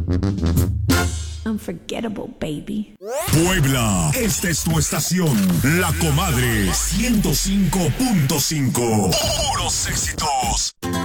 Unforgettable, baby. Puebla, esta es tu estación, La Comadre 105.5. Puros éxitos.